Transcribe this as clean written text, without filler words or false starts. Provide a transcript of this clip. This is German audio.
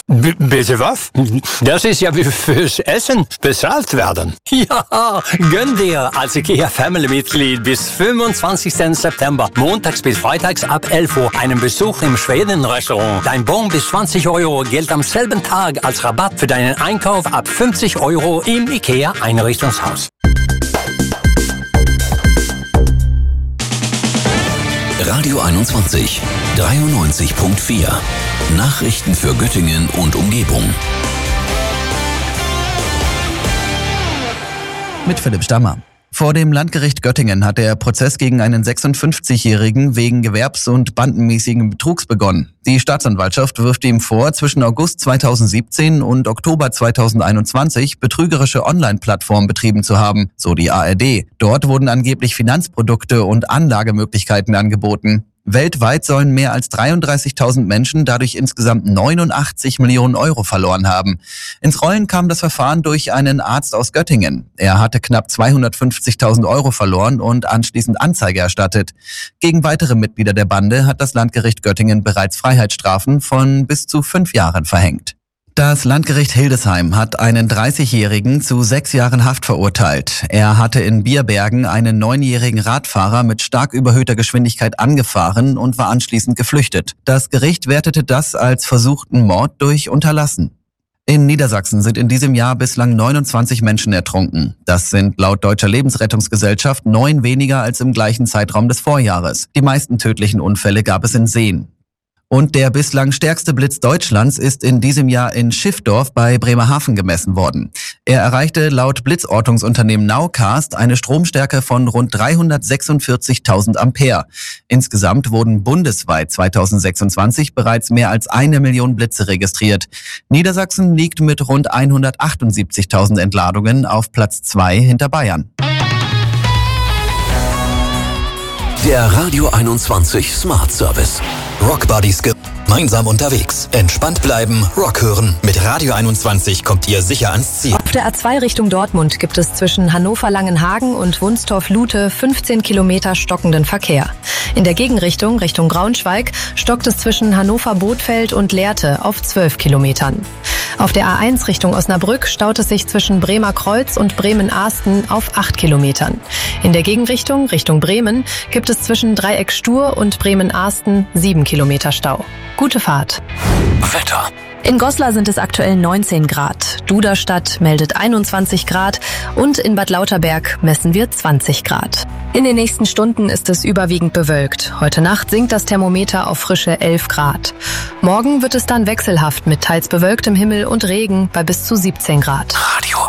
Bitte was? Das ist ja wie fürs Essen bezahlt werden. Ja, gönn dir als IKEA-Family-Mitglied bis 25. September, montags bis freitags ab 11 Uhr, einen Besuch im Schweden-Restaurant. Dein Bon bis 20 Euro gilt am selben Tag als Rabatt für deinen Einkauf ab 50 Euro im IKEA-Einrichtungshaus. Radio 21, 93.4. Nachrichten für Göttingen und Umgebung. Mit Philipp Stammer. Vor dem Landgericht Göttingen hat der Prozess gegen einen 56-Jährigen wegen gewerbs- und bandenmäßigen Betrugs begonnen. Die Staatsanwaltschaft wirft ihm vor, zwischen August 2017 und Oktober 2021 betrügerische Online-Plattformen betrieben zu haben, so die ARD. Dort wurden angeblich Finanzprodukte und Anlagemöglichkeiten angeboten. Weltweit sollen mehr als 33.000 Menschen dadurch insgesamt 89 Millionen Euro verloren haben. Ins Rollen kam das Verfahren durch einen Arzt aus Göttingen. Er hatte knapp 250.000 Euro verloren und anschließend Anzeige erstattet. Gegen weitere Mitglieder der Bande hat das Landgericht Göttingen bereits Freiheitsstrafen von bis zu 5 Jahren verhängt. Das Landgericht Hildesheim hat einen 30-Jährigen zu 6 Jahren Haft verurteilt. Er hatte in Bierbergen einen 9-jährigen Radfahrer mit stark überhöhter Geschwindigkeit angefahren und war anschließend geflüchtet. Das Gericht wertete das als versuchten Mord durch Unterlassen. In Niedersachsen sind in diesem Jahr bislang 29 Menschen ertrunken. Das sind laut Deutscher Lebensrettungsgesellschaft 9 weniger als im gleichen Zeitraum des Vorjahres. Die meisten tödlichen Unfälle gab es in Seen. Und der bislang stärkste Blitz Deutschlands ist in diesem Jahr in Schiffdorf bei Bremerhaven gemessen worden. Er erreichte laut Blitzortungsunternehmen Nowcast eine Stromstärke von rund 346.000 Ampere. Insgesamt wurden bundesweit 2026 bereits mehr als 1 Million Blitze registriert. Niedersachsen liegt mit rund 178.000 Entladungen auf Platz 2 hinter Bayern. Der Radio 21 Smart Service. Rock Buddies gemeinsam unterwegs. Entspannt bleiben, Rock hören. Mit Radio 21 kommt ihr sicher ans Ziel. Auf der A2 Richtung Dortmund gibt es zwischen Hannover-Langenhagen und Wunstorf-Lute 15 Kilometer stockenden Verkehr. In der Gegenrichtung, Richtung Braunschweig, stockt es zwischen Hannover-Bothfeld und Lehrte auf 12 Kilometern. Auf der A1 Richtung Osnabrück staut es sich zwischen Bremer Kreuz und Bremen-Ahsten auf 8 Kilometern. In der Gegenrichtung, Richtung Bremen, gibt es zwischen Dreieck Stur und Bremen-Ahsten 7 Kilometer Stau. Gute Fahrt. Wetter. In Goslar sind es aktuell 19 Grad. Duderstadt meldet 21 Grad und in Bad Lauterberg messen wir 20 Grad. In den nächsten Stunden ist es überwiegend bewölkt. Heute Nacht sinkt das Thermometer auf frische 11 Grad. Morgen wird es dann wechselhaft mit teils bewölktem Himmel und Regen bei bis zu 17 Grad. Radio